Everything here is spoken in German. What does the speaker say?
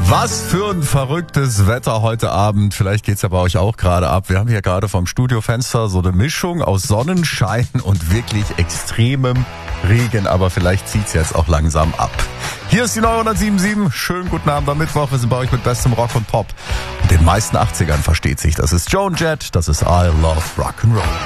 Was für ein verrücktes Wetter heute Abend. Vielleicht geht's ja bei euch auch gerade ab. Wir haben hier gerade vom Studiofenster so eine Mischung aus Sonnenschein und wirklich extremem Regen. Aber vielleicht zieht's jetzt auch langsam ab. Hier ist die 977. Schönen guten Abend am Mittwoch. Wir sind bei euch mit bestem Rock und Pop. Und den meisten 80ern versteht sich. Das ist Joan Jett. Das ist I Love Rock'n'Roll.